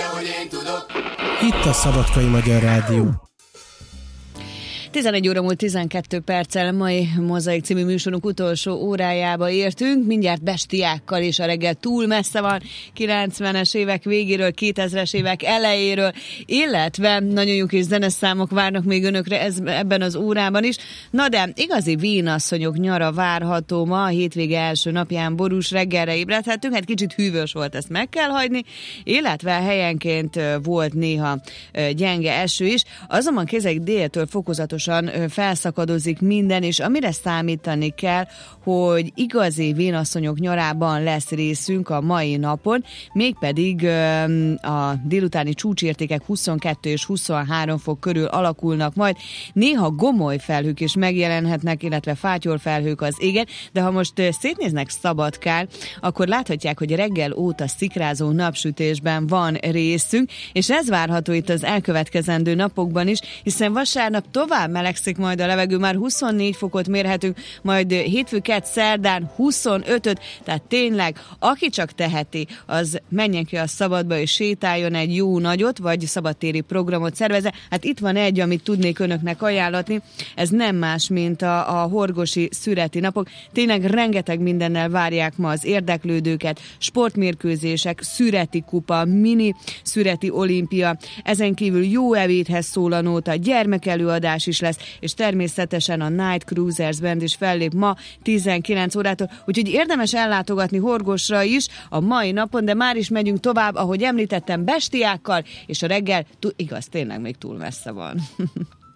hogy én tudok. Itt a Szabadkai Magyar Rádió. 11 óra múlt 12 perccel, mai Mozaik című műsorunk utolsó órájába értünk. Mindjárt bestiákkal, és a reggel túl messze van, 90-es évek végéről, 2000-es évek elejéről, illetve nagyon jó kis zeneszámok várnak még önökre ebben az órában is. Na de igazi vénasszonyok nyara várható ma, a hétvége első napján borús reggelre ébredhetünk, hát kicsit hűvös volt, ezt meg kell hagyni, illetve helyenként volt néha gyenge eső is, azonban kézek déltől fokozatosan felszakadozik minden, és amire számítani kell, hogy igazi vénasszonyok nyarában lesz részünk a mai napon, mégpedig a délutáni csúcsértékek 22 és 23 fok körül alakulnak majd. Néha gomoly felhők is megjelenhetnek, illetve fátyolfelhők az égen, de ha most szétnéznek Szabadkán, akkor láthatják, hogy reggel óta szikrázó napsütésben van részünk, és ez várható itt az elkövetkezendő napokban is, hiszen vasárnap tovább melegszik majd a levegő, már 24 fokot mérhetünk, majd hétfő-kedd szerdán 25-öt, tehát tényleg, aki csak teheti, az menjen ki a szabadba és sétáljon egy jó nagyot, vagy szabadtéri programot szervezze. Hát itt van egy, amit tudnék önöknek ajánlatni, ez nem más, mint a horgosi szüreti napok. Tényleg rengeteg mindennel várják ma az érdeklődőket, sportmérkőzések, szüreti kupa, mini szüreti olimpia, ezen kívül jó ebédhez szól a nóta, gyermekelőadás is lesz, és természetesen a Night Cruisers Band is fellép ma 19 órától, úgyhogy érdemes ellátogatni Horgosra is a mai napon, de már is megyünk tovább, ahogy említettem, bestiákkal, és a reggel, igaz, tényleg még túl messze van.